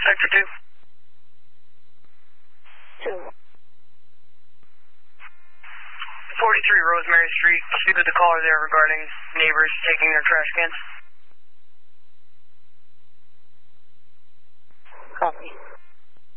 Sector 2. 2. 43 Rosemary Street. Speak with the caller there regarding neighbors taking their trash cans.